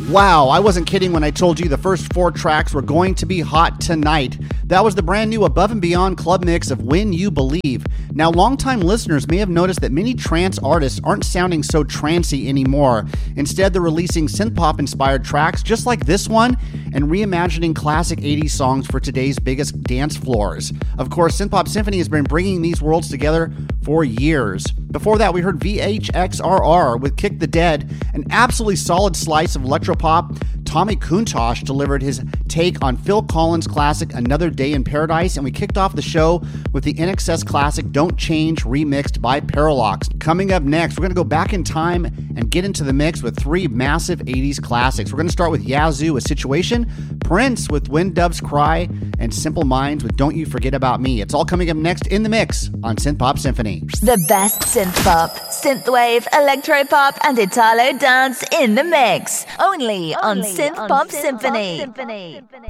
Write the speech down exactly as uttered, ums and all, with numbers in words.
Wow, I wasn't kidding when I told you the first four tracks were going to be hot tonight. That was the brand new Above and Beyond club mix of When You Believe. Now, longtime listeners may have noticed that many trance artists aren't sounding so trancey anymore. Instead, they're releasing synth-pop-inspired tracks just like this one and reimagining classic eighties songs for today's biggest dance floors. Of course, Synth Pop Symphony has been bringing these worlds together for years. Before that, we heard V H X R R with Kick the Dead, an absolutely solid slice of electropop. Tommy Kuntosh delivered his take on Phil Collins' classic Another Day in Paradise, and we kicked off the show with the N X S classic Don't Change remixed by Paralox. Coming up next, we're going to go back in time and get into the mix with three massive eighties classics. We're going to start with Yazoo with Situation, Prince with When Doves Cry, and Simple Minds with Don't You Forget About Me. It's all coming up next in the mix on Synth Pop Symphony. The best synth pop, synthwave, electropop, and Italo dance in the mix. Only, Only on Synth, on Synth Pop, Pop Symphony. Symphony.